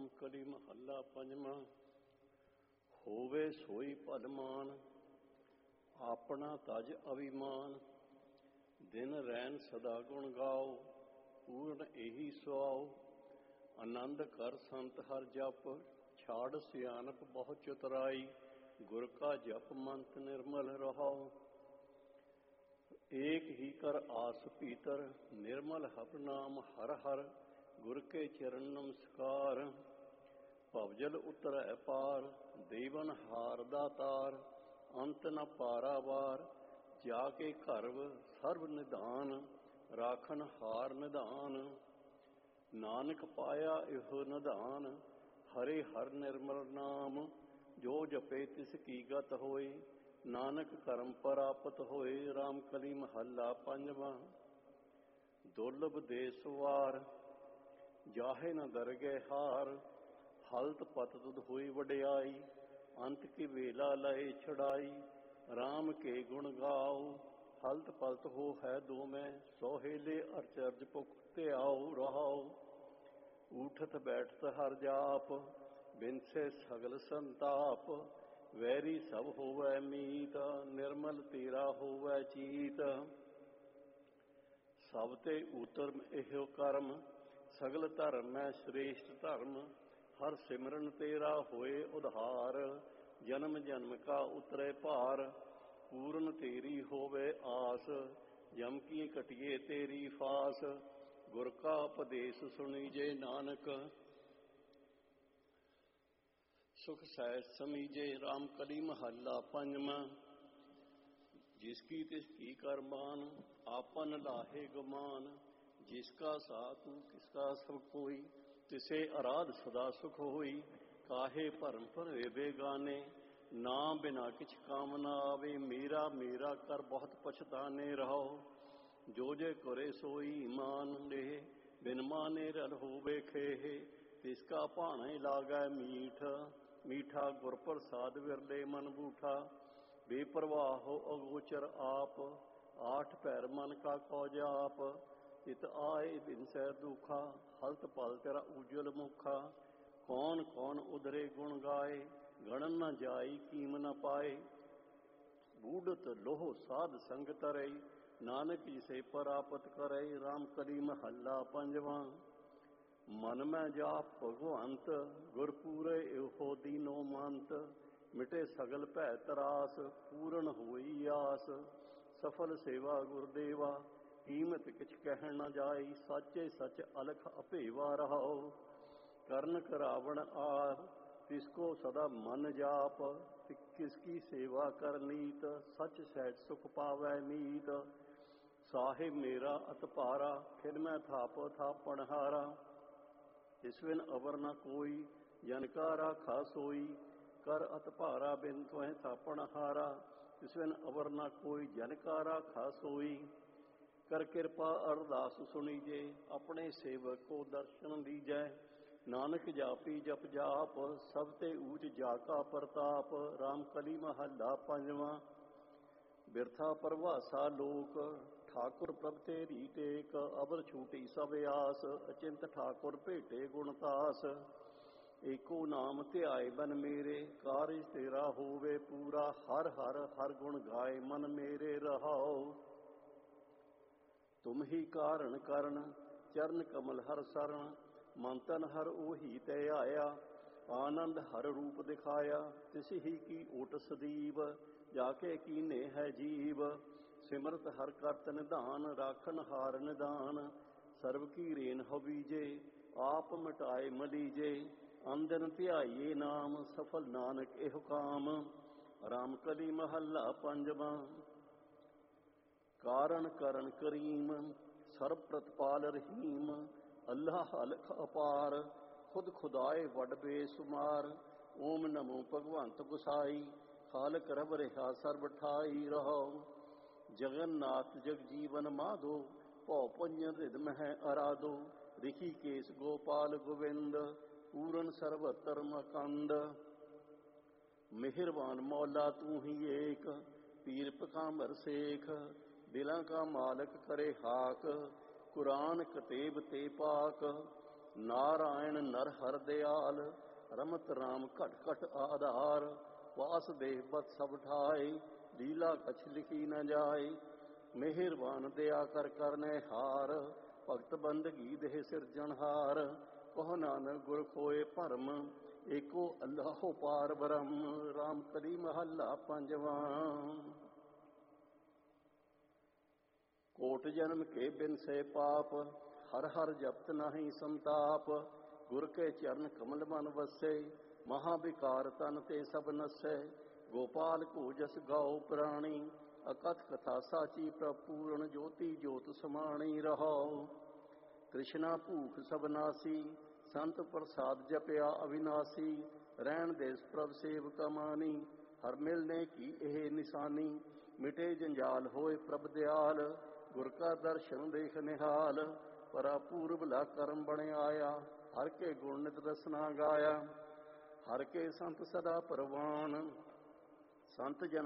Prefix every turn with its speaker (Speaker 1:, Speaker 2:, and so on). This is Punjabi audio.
Speaker 1: ਰਾਮ ਕਲੀ ਮਹੱਲਾ ਪੰਜਵਾਂ। ਹੋਵੇ ਸੋਈ ਭਲਮਾਨ, ਆਪਣਾ ਤਜ ਅਭਿਮਾਨ। ਦਿਨ ਰੈਣ ਸਦਾ ਗੁਣ ਗਾਓ, ਪੂਰਨ ਇਹੀ ਸੁਆਓ। ਆਨੰਦ ਕਰ ਸੰਤ ਹਰ ਜਪ, ਛਾੜ ਸਿਆਣਪ ਬਹੁ ਚਤੁਰਾਈ। ਗੁਰ ਕਾ ਜਪ ਮੰਤ ਨਿਰਮਲ ਰਹਾਓ। ਏਕ ਹੀ ਕਰ ਆਸ ਭੀਤਰ, ਨਿਰਮਲ ਹਰ ਨਾਮ ਹਰ ਹਰ। ਗੁਰ ਕੇ ਚਰਨ ਨਮਸਕਾਰ, ਭਵਜਲ ਉਤਰੈ ਪਾਰ। ਦੇਵਨ ਹਾਰ ਦਾਤਾਰ, ਅੰਤ ਨ ਪਾਰਾਵਾਰ। ਜਾ ਕੇ ਘਰਵ ਸਰਬ ਨਿਧਾਨ, ਰਾਖਨ ਹਾਰ ਨਿਧਾਨ। ਨਾਨਕ ਪਾਇਆ ਇਹੋ ਨਿਧਾਨ, ਹਰੇ ਹਰ ਨਿਰਮਲ ਨਾਮ। ਜੋ ਜਪੇ ਤਿਸ ਕੀ ਗਤ ਹੋਏ, ਨਾਨਕ ਕਰਮ ਪ੍ਰਾਪਤ ਹੋਏ। ਰਾਮ ਕਲੀ ਮਹੱਲਾ ਪੰਜਵਾਂ। ਦੁਰਲਭ ਦੇਸ ਵਾਰ, ਜਾਹੇ ਨ ਦਰਗਹਿ ਹਾਰ। ਹਲਤ ਪਤ ਤੁਧ ਹੋਈ ਵਡਿਆਈ, ਅੰਤ ਕੀ ਵੇਲਾ ਲਏ ਛੜਾਈ। ਰਾਮ ਕੇ ਗੁਣ ਗਾਓ, ਹਲਤ ਪਲਤ ਹੋ ਹੈ ਦੋਮੈ। ਸੋਹੇਲੇ ਅਰਚਰਜ ਪੁਖ ਧਿਆਓ ਰਹਾਓ। ਊਠਤ ਬੈਠਤ ਹਰ ਜਾਪ, ਬਿਨਸੇ ਸਗਲ ਸੰਤਾਪ। ਵੈਰੀ ਸਭ ਹੋਵੈ ਮੀਤ, ਨਿਰਮਲ ਤੇਰਾ ਹੋਵੈ ਚੀਤ। ਸਭ ਤੇ ਉਤਰਮ ਇਹੋ ਕਰਮ, ਸਗਲ ਧਰਮ ਮੈਂ ਸ੍ਰੇਸ਼ਟ ਧਰਮ। ਹਰ ਸਿਮਰਨ ਤੇਰਾ ਹੋਏ ਉਧਾਰ, ਜਨਮ ਜਨਮ ਕਾ ਉਤਰੇ ਭਾਰ। ਪੂਰਨ ਤੇਰੀ ਹੋਵੇ ਆਸ, ਜਮ ਕੀ ਕਟਿਏ ਤੇਰੀ ਫਾਸ। ਗੁਰ ਕਾ ਉਪਦੇਸ਼ ਸੁਣੀਜੇ ਨਾਨਕ, ਸੁਖ ਸਹਿਜ ਸਮੀਜੇ। ਰਾਮ ਕਲੀ ਮਹੱਲਾ ਪੰਜਵਾਂ। ਜਿਸ ਕੀ ਤਿਸ ਕੀ ਕਰਮਾਨ, ਆਪਨ ਲਾਹੇ ਗੁਮਾਨ। ਜਿਸ ਕਾ ਸਾਥੂ ਕਿਸ ਕਾ ਸਭ ਕੋਈ, ਤਿਸੇ ਅਰਾਧ ਸਦਾ ਸੁਖ ਹੋਈ। ਕਾਹੇ ਭਰਮ ਭਰੇ ਬੇਗਾਨੇ, ਨਾਮ ਬਿਨਾ ਕਿਛ ਕਾਮ ਨਾ ਆਵੇ। ਮੇਰਾ ਮੇਰਾ ਕਰ ਬਹੁਤ ਪਛਤਾਨੇ ਰਹੋ। ਜੋ ਜੇ ਕਰੇ ਸੋਈ ਮਾਨ ਲੇ, ਬਿਨ ਮਾਨੇ ਰਲ ਹੋਵੇ ਖੇਹ। ਤਿਸ ਕਾ ਭਾਣੇ ਲਾਗੈ ਮੀਠ, ਮੀਠਾ ਗੁਰ ਪ੍ਰਸਾਦ ਵਿਰਲੇ ਮਨ ਬੂਠਾ। ਬੇਪਰਵਾਹੋ ਅਗੋਚਰ ਆਪ, ਆਠ ਪੈਰ ਮਨ ਕਾ ਕੋ ਜਾਪ। ਤਿਤ ਆਏ ਬਿਨ ਸੈ ਦੁਖਾ, ਹਲਤ ਪਲ ਤੇਰਾ ਉਜਲ ਮੁਖਾ। ਕੌਣ ਕੌਣ ਉਧਰੇ ਗੁਣ ਗਾਏ, ਗਣਨ ਨ ਜਾਈ ਕੀਮ ਨ ਪਾਏ। ਬੂਢਤ ਲੋਹ ਸਾਧ ਸੰਗ ਤਰਈ, ਨਾਨਕ ਜਿਸੇ ਪ੍ਰਾਪਤ ਕਰਈ। ਰਾਮ ਕਲੀ ਮਹੱਲਾ ਪੰਜਵਾਂ। ਮਨ ਮੈਂ ਜਾਪ ਭਗਵੰਤ, ਗੁਰ ਪੂਰੇ ਇਹੋ ਦੀਨੋ ਮੰਤ। ਮਿਟੇ ਸਗਲ ਭੈ ਤਰਾਸ, ਪੂਰਨ ਹੋਈ ਆਸ। ਸਫਲ ਸੇਵਾ ਗੁਰਦੇਵਾ, ਕੀਮਤ ਕਿਛ ਕਹਿਣ ਨ ਜਾਈ। ਸਾਚੇ ਸਚ ਅਲਖ ਅਭੇਵਾ ਰਹਾਓ। ਕਰਨ ਕਰਾਵਣ ਆਰ, ਤਿਸ ਕੋ ਸਦਾ ਮਨ ਜਾਪ। ਕਿਸ ਕੀ ਸੇਵਾ ਕਰ ਨੀਤ, ਸਚ ਸਹਿਜ ਸੁਖ ਪਾਵੈ ਮੀਤ। ਸਾਹਿਬ ਮੇਰਾ ਅਤ ਭਾਰਾ, ਫਿਰ ਮੈਂ ਥਾਪ ਥਾਪਣ ਹਾਰਾ। ਇਸ ਬਿਨ ਅਵਰ ਨ ਕੋਈ, ਜਨ ਕਾ ਰਾਖਾ ਸੋਈ। ਕਰ ਅਤ ਭਾਰਾ ਬਿਨ ਤੁਹੈ ਥਾਪਣ ਹਾਰਾ। ਇਸ ਬਿਨ ਅਵਰ ਨ ਕੋਈ, ਜਨ ਕਾ ਰਾਖਾ ਸੋਈ। ਕਰ ਕਿਰਪਾ ਅਰਦਾਸ ਸੁਣੀਜੇ, ਆਪਣੇ ਸੇਵਕ ਕੋ ਦਰਸ਼ਨ ਦੀਜੈ। ਨਾਨਕ ਜਾਪੀ ਜਪ ਜਾਪ, ਸਭ ਤੇ ਊਚ ਜਾ ਕਾ ਪ੍ਰਤਾਪ। ਰਾਮ ਕਲੀ ਮਹੱਲਾ ਪੰਜਵਾਂ। ਬਿਰਥਾ ਪਰਵਾਸਾ ਲੋਕ, ਠਾਕੁਰ ਪ੍ਰਭ ਤੇਰੀ ਟੇਕ। ਅਬਰ ਛੂਟੀ ਸਭ ਆਸ, ਅਚਿੰਤ ਠਾਕੁਰ ਭੇਟੇ ਗੁਣਤਾਸ। ਏਕੋ ਨਾਮ ਧਿਆਏ ਬਨ ਮੇਰੇ, ਕਾਰਜ ਤੇਰਾ ਹੋਵੇ ਪੂਰਾ। ਹਰ ਹਰ ਹਰ ਗੁਣ ਗਾਏ ਮਨ ਮੇਰੇ ਰਹਾਓ। ਤੁਮ ਹੀ ਕਾਰਣ ਕਰਨ, ਚਰਨ ਕਮਲ ਹਰ ਸਰਣ। ਮਨ ਤਨ ਹਰ ਉਹੀ ਤੈ ਆਇਆ, ਆਨੰਦ ਹਰ ਰੂਪ ਦਿਖਾਇਆ। ਤਿਸ ਹੀ ਕੀ ਓਟ ਸਦੀਵ, ਜਾ ਕੇ ਕੀਨੇ ਹੈ ਜੀਵ। ਸਿਮਰਤ ਹਰ ਕਰਤ ਨਿਧਾਨ, ਰਾਖਨ ਹਾਰ ਨਿਧਾਨ। ਸਰਬ ਕੀ ਰੇਨ ਹਬੀਜੇ, ਆਪ ਮਿਟਾਏ ਮਲੀਜੇ। ਅੰਦਨ ਧਿਆਈਏ ਨਾਮ, ਸਫਲ ਨਾਨਕ ਇਹੋ ਕਾਮ। ਰਾਮ ਕਲੀ ਮਹੱਲਾ ਪੰਜਵਾਂ। ਕਾਰਨ ਕਰਨ ਕਰੀਮ, ਸਰਬ ਪ੍ਰਤਪਾਲ ਰਹੀਮ। ਅੱਲਾਹ ਅਲਖ ਅਪਾਰ, ਖੁਦ ਖੁਦਾਏ ਵੱਡ ਬੇਸੁਮਾਰ। ਓਮ ਨਮੋ ਭਗਵੰਤ ਗੁਸਾਈ, ਖਾਲਕ ਰਬ ਰਿਹਾ ਸਰਬ ਠਾਈ ਰਹਾਓ। ਜਗਨਨਾਥ ਜਗ ਜੀਵਨ ਮਾਧੋ, ਭਉ ਭੰਜਨ ਰਿਦ ਮਹਿ ਅਰਾਧੋ। ਰਿਖੀਕੇਸ਼ ਗੋਪਾਲ ਗੋਵਿੰਦ, ਪੂਰਨ ਸਰਬਤਰ ਮਕੰਦ। ਮਿਹਰਬਾਨ ਮੌਲਾ ਤੂੰ ਹੀ ਏਕ, ਪੀਰ ਪਕਾਮਰ ਸੇਖ। ਦਿਲਾਂ ਕਾ ਮਾਲਕ ਕਰੇ ਹਾਕ, ਕੁਰਾਨ ਕਤੇਬ ਤੇ ਪਾਕ। ਨਾਰਾਇਣ ਨਰ ਹਰ ਦਿਆਲ, ਰਮਤ ਰਾਮ ਘਟ ਘਟ ਆਧਾਰ। ਵਾਸੁਦੇਵ ਬਤ ਸਭ ਠਾਏ, ਲੀਲਾ ਕਛ ਲਿਖੀ ਨ ਜਾਏ। ਮਿਹਰਬਾਨ ਦਇਆ ਕਰ ਕਰਨੇ ਹਾਰ, ਭਗਤ ਬੰਦਗੀ ਦੇਹ ਸਿਰਜਣਹਾਰ। ਕਹੋ ਨਾਨਕ ਗੁਰ ਖੋਏ ਭਰਮ, ਏਕੋ ਅੱਲਾਹੁ ਪਾਰ ਬ੍ਰਹਮ। ਰਾਮ ਕਲੀ ਮਹੱਲਾ ਪੰਜਵਾਂ। ਕੋਟ ਜਨਮ ਕੇ ਬਿਨਸੇ ਪਾਪ, ਹਰ ਹਰ ਜਪਤ ਨਾਹੀ ਸੰਤਾਪ। ਗੁਰ ਕੇ ਚਰਨ ਕਮਲ ਮਨ ਵਸੈ, ਮਹਾ ਵਿਕਾਰ ਤਨ ਤੇ ਸਭ ਨਸੈ। ਗੋਪਾਲ ਕੋ ਜਸ ਗਾਓ ਪ੍ਰਾਣੀ, ਅਕਥ ਕਥਾ ਸਾਚੀ ਪ੍ਰਭ ਪੂਰਨ। ਜੋਤੀ ਜੋਤ ਸਮਾਣੀ ਰਹਾਉ, ਕ੍ਰਿਸ਼ਨਾ ਭੂਖ ਸਭ ਨਾਸੀ। ਸੰਤ ਪ੍ਰਸਾਦ ਜਪਿਆ ਅਵਿਨਾਸੀ, ਰਹਿਣ ਦੇਸ ਪ੍ਰਭ ਸੇਵਕਾ ਮਾਨੀ। ਹਰ ਮਿਲਨੇ ਕੀ ਇਹ ਨਿਸ਼ਾਨੀ, ਮਿਟੇ ਜੰਜਾਲ ਹੋਏ ਪ੍ਰਭ ਦਿਆਲ। ਗੁਰ ਕਾ ਦਰਸ਼ਨ ਦੇਖ ਨਿਹਾਲ, ਪਰਾ ਪੂਰਬ ਲਾ ਕਰਮ ਬਣ ਆਇਆ। ਹਰ ਕੇ ਗੁਣ ਨਿਤ ਰਸਨਾ ਗਾਇਆ, ਹਰ ਕੇ ਸੰਤ ਸਦਾ ਪਰਵਾਨ। ਸੰਤ ਜਨ